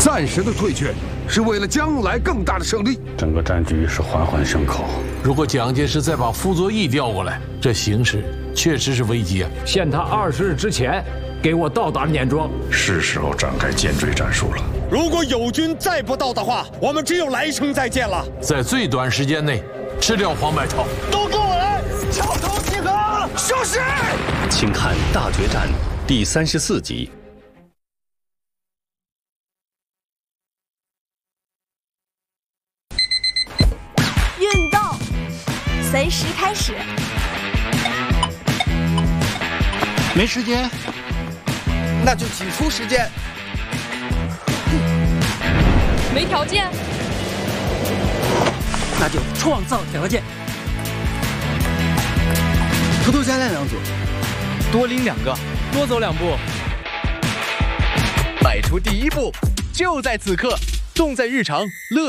暂时的退却是为了将来更大的胜利。 整个战局是环环相扣。 如果蒋介石再把傅作义调过来，这形势确实是危机啊！ 限他20日之前给我到达碾庄。 是时候展开尖锐战术了。 如果友军再不到的话，我们只有来生再见了。 在最短时间内吃掉黄百韬。 都跟我来，敲头集合，收拾！ 请看《大决战》第34集。 运动，随时开始。 没时间， 那就挤出时间。 没条件， 那就创造条件。 偷偷加练2组， 多拎2个，多走2步。 迈出第一步，就在此刻，重在日常，乐